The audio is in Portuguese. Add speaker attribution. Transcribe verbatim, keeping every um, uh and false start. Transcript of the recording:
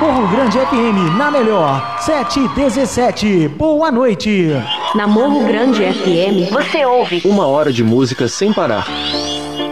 Speaker 1: Morro Grande F M, na melhor, sete e dezessete. Boa noite.
Speaker 2: Na Morro Grande F M, você ouve
Speaker 3: uma hora de música sem parar.